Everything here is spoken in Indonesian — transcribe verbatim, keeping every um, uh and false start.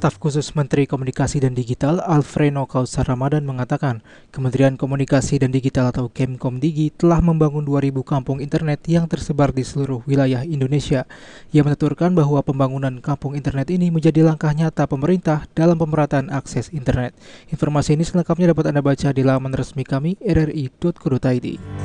Staf Khusus Menteri Komunikasi dan Digital Alfreno Kausar Ramadan mengatakan, Kementerian Komunikasi dan Digital atau Kemkomdigi telah membangun dua ribu kampung internet yang tersebar di seluruh wilayah Indonesia. Ia menuturkan bahwa pembangunan kampung internet ini menjadi langkah nyata pemerintah dalam pemerataan akses internet. Informasi ini selengkapnya dapat Anda baca di laman resmi kami r r i titik co titik i d.